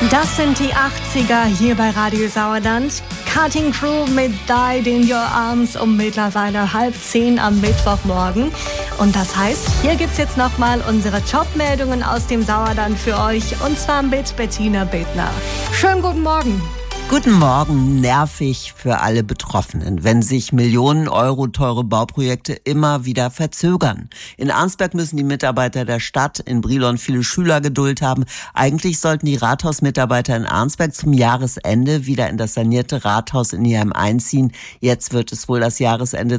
Das sind die 80er hier bei Radio Sauerland. Cutting Crew mit Died in Your Arms um mittlerweile 9:30 am Mittwochmorgen. Und das heißt, hier gibt's jetzt nochmal unsere Top-Meldungen aus dem Sauerland für euch. Und zwar mit Bettina Bittner. Schönen guten Morgen. Guten Morgen, nervig für alle Betroffenen, wenn sich Millionen Euro teure Bauprojekte immer wieder verzögern. In Arnsberg müssen die Mitarbeiter der Stadt, in Brilon viele Schüler Geduld haben. Eigentlich sollten die Rathausmitarbeiter in Arnsberg zum Jahresende wieder in das sanierte Rathaus in Nieheim einziehen. Jetzt wird es wohl das Jahresende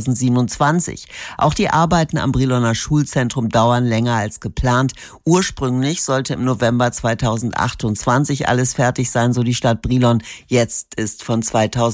2027. Auch die Arbeiten am Briloner Schulzentrum dauern länger als geplant. Ursprünglich sollte im November 2028 alles fertig sein, so die Stadt Brilon. Jetzt ist von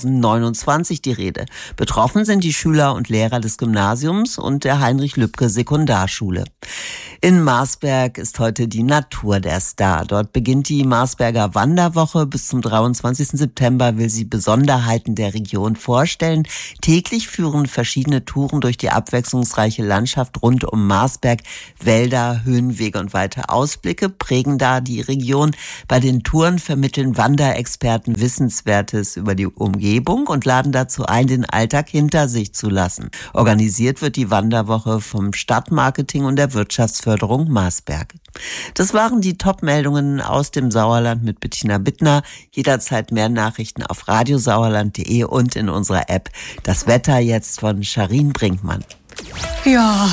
2029 die Rede. Betroffen sind die Schüler und Lehrer des Gymnasiums und der Heinrich-Lübke-Sekundarschule. In Marsberg ist heute die Natur der Star. Dort beginnt die Marsberger Wanderwoche. Bis zum 23. September will sie Besonderheiten der Region vorstellen. Täglich führen verschiedene Touren durch die abwechslungsreiche Landschaft rund um Marsberg. Wälder, Höhenwege und weite Ausblicke prägen da die Region. Bei den Touren vermitteln Wanderexperten Wissenswertes über die Umgebung und laden dazu ein, den Alltag hinter sich zu lassen. Organisiert wird die Wanderwoche vom Stadtmarketing und der Wirtschaftsförderung Marsberg. Das waren die Top-Meldungen aus dem Sauerland mit Bettina Bittner. Jederzeit mehr Nachrichten auf radiosauerland.de und in unserer App. Das Wetter jetzt von Charin Brinkmann. Ja,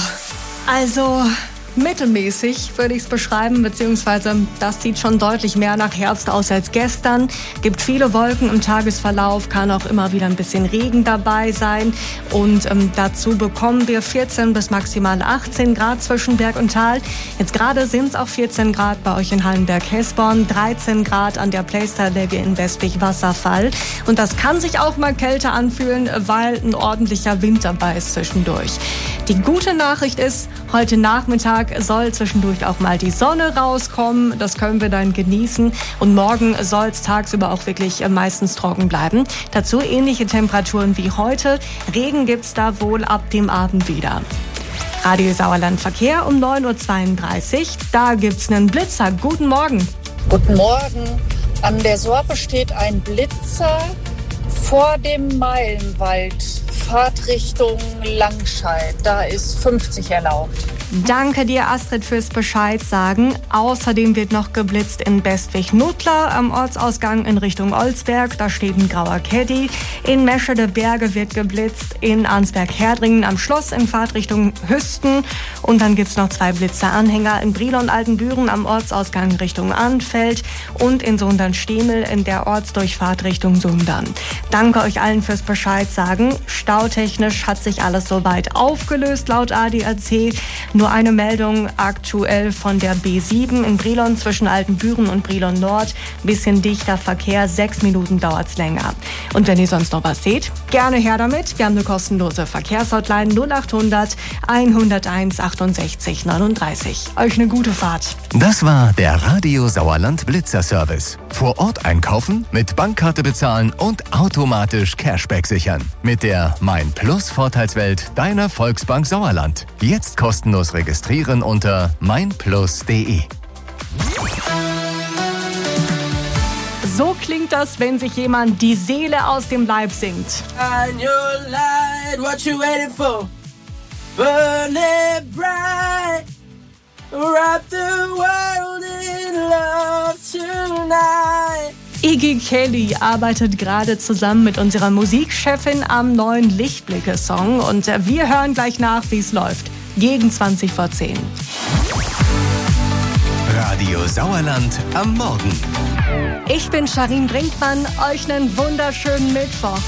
also mittelmäßig würde ich es beschreiben, beziehungsweise das sieht schon deutlich mehr nach Herbst aus als gestern. Gibt viele Wolken im Tagesverlauf, kann auch immer wieder ein bisschen Regen dabei sein. Und dazu bekommen wir 14 bis maximal 18 Grad zwischen Berg und Tal. Jetzt gerade sind es auch 14 Grad bei euch in Hallenberg-Hesborn, 13 Grad an der Pleisterlegge in Westwig-Wasserfall. Und das kann sich auch mal kälter anfühlen, weil ein ordentlicher Wind dabei ist zwischendurch. Die gute Nachricht ist, heute Nachmittag soll zwischendurch auch mal die Sonne rauskommen. Das können wir dann genießen. Und morgen soll es tagsüber auch wirklich meistens trocken bleiben. Dazu ähnliche Temperaturen wie heute. Regen gibt's da wohl ab dem Abend wieder. Radio Sauerland Verkehr um 9:32 Uhr. Da gibt's einen Blitzer. Guten Morgen. Guten Morgen. An der Sorpe steht ein Blitzer vor dem Meilenwald. Fahrtrichtung Langscheid. Da ist 50 erlaubt. Danke dir, Astrid, fürs Bescheid sagen. Außerdem wird noch geblitzt in Bestwig-Nuttlar am Ortsausgang in Richtung Olsberg. Da steht ein grauer Caddy. In Meschede-Berge wird geblitzt. In Arnsberg-Herdringen am Schloss in Fahrtrichtung Hüsten. Und dann gibt's noch 2 Blitzeranhänger in Brilon-Altenbüren am Ortsausgang Richtung Arnfeld und in Sundern-Stemel in der Ortsdurchfahrt Richtung Sundern. Danke euch allen fürs Bescheid sagen. Stautechnisch hat sich alles soweit aufgelöst, laut ADAC. Nur eine Meldung aktuell von der B7 in Brilon zwischen Altenbüren und Brilon Nord. Bisschen dichter Verkehr, 6 Minuten dauert's länger. Und wenn ihr sonst noch was seht, gerne her damit. Wir haben eine kostenlose Verkehrshotline 0800 101 68 39. Euch eine gute Fahrt. Das war der Radio Sauerland Blitzer Service. Vor Ort einkaufen, mit Bankkarte bezahlen und automatisch Cashback sichern. Mit der Mein Plus Vorteilswelt deiner Volksbank Sauerland. Jetzt kostenlos registrieren unter meinplus.de. So klingt das, wenn sich jemand die Seele aus dem Leib singt. Shine your light, what you waiting for? Burn it bright, wrap the world in love tonight. Iggy Kelly arbeitet gerade zusammen mit unserer Musikchefin am neuen Lichtblicke-Song und wir hören gleich nach, wie es läuft. Gegen 20 vor 10. Radio Sauerland am Morgen. Ich bin Charin Brinkmann, euch einen wunderschönen Mittwoch.